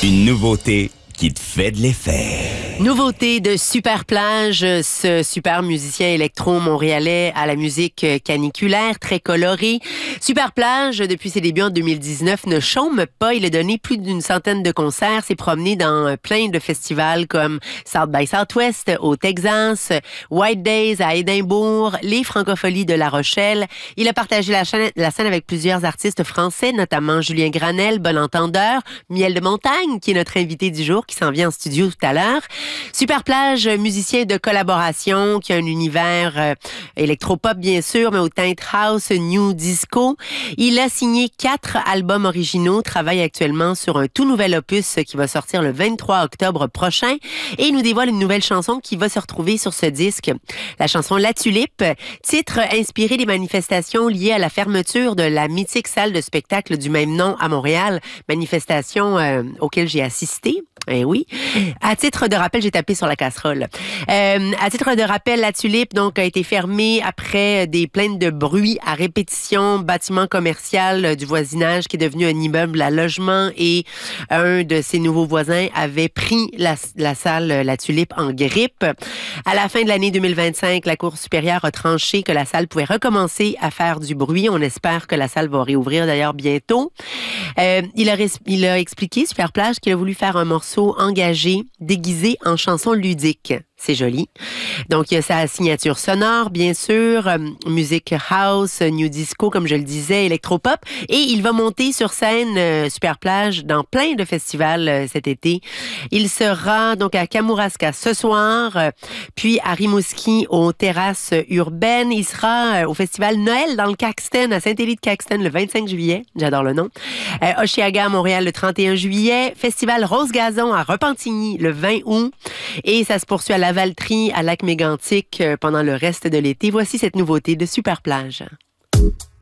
Une nouveauté qui te fait de l'effet. Nouveauté de Super Plage, ce super musicien électro-montréalais à la musique caniculaire, très colorée. Super Plage, depuis ses débuts en 2019, ne chôme pas. Il a donné plus d'une centaine de concerts, s'est promené dans plein de festivals comme South by Southwest au Texas, White Days à Édimbourg, les Francopholies de La Rochelle. Il a partagé la scène avec plusieurs artistes français, notamment Julien Granel, Bon Entendeur, Miel de Montagne, qui est notre invité du jour, qui s'en vient en studio tout à l'heure. Super Plage, musicien de collaboration, qui a un univers électropop bien sûr, mais au teinte house, new disco. Il a signé 4 albums originaux, travaille actuellement sur un tout nouvel opus qui va sortir le 23 octobre prochain et il nous dévoile une nouvelle chanson qui va se retrouver sur ce disque. La chanson La Tulipe, titre inspiré des manifestations liées à la fermeture de la mythique salle de spectacle du même nom à Montréal, manifestation auquel j'ai assisté. Eh oui. À titre de rappel, j'ai tapé sur la casserole. À titre de rappel, La Tulipe donc a été fermée après des plaintes de bruit à répétition, bâtiment commercial du voisinage qui est devenu un immeuble à logement et un de ses nouveaux voisins avait pris la salle La Tulipe en grippe. À la fin de l'année 2025, la Cour supérieure a tranché que la salle pouvait recommencer à faire du bruit. On espère que la salle va réouvrir d'ailleurs bientôt. Il a expliqué, Super Plage, qu'il a voulu faire un morceau engagé, déguisé en chanson ludique. C'est joli. Donc, il y a sa signature sonore, bien sûr, musique house, new disco, comme je le disais, électropop. Et il va monter sur scène Super Plage dans plein de festivals cet été. Il sera donc à Kamouraska ce soir, puis à Rimouski aux terrasses urbaines. Il sera au festival Noël dans le Caxton, à Saint-Élie-de-Caxton, le 25 juillet. J'adore le nom. Oshiaga à Montréal le 31 juillet. Festival Rose Gazon à Repentigny le 20 août. Et ça se poursuit à la Valtrie, à Lac-Mégantic pendant le reste de l'été. Voici cette nouveauté de Super Plage.